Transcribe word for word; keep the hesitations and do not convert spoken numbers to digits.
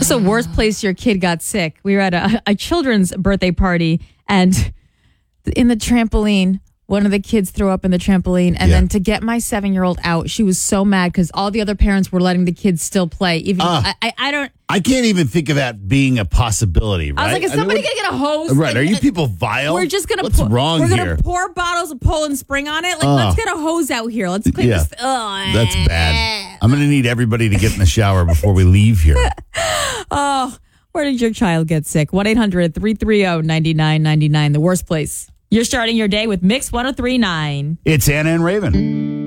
What's the worst place your kid got sick? We were at a, a children's birthday party, and in the trampoline, one of the kids threw up in the trampoline, and Yeah. then to get my seven-year-old out, she was so mad because all the other parents were letting the kids still play. Even Uh, I, I, I don't. I can't even think of that being a possibility, right? I was like, is I mean, somebody what- gonna get a hose? Right? Like, Are you people vile? We're just gonna. What's pour, wrong We're here? gonna pour bottles of Poland Spring on it. Like, Oh. let's get a hose out here. Let's clean Yeah. this. Oh, That's bad. I'm going to need everybody to get in the shower before we leave here. Oh, where did your child get sick? one eight hundred three three zero nine nine nine nine. The worst place. You're starting your day with Mix one oh three point nine. It's Anna and Raven.